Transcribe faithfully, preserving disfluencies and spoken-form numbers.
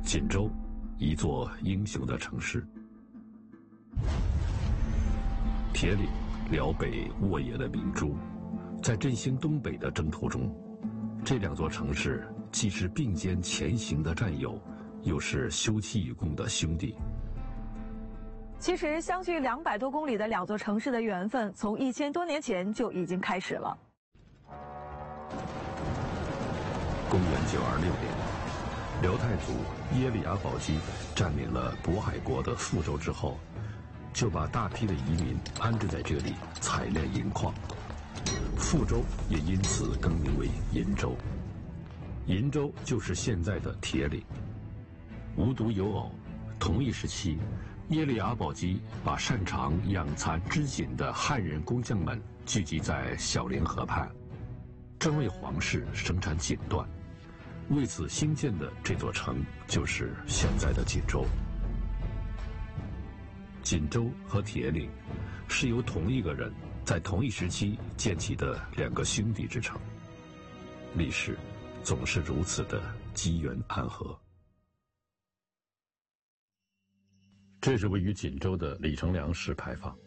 锦州，一座英雄的城市。铁岭，辽北沃野的明珠，在振兴东北的征途中，这两座城市既是并肩前行的战友，又是休戚与共的兄弟。 其实，相距两百多公里的两座城市的缘分，从一千多年前就已经开始了。 公元九二六年，辽太祖耶律阿保机占领了渤海国的富州之后，就把大批的移民安置在这里采炼银矿，富州也因此更名为银州。银州就是现在的铁岭。无独有偶，同一时期，耶律阿保机把擅长养蚕织锦的汉人工匠们聚集在小凌河畔，专为皇室生产锦缎。为此兴建的这座城就是现在的锦州。锦州和铁岭是由同一个人在同一时期建起的两个兄弟之城，历史总是如此的机缘暗合。这是位于锦州的李成梁石牌坊，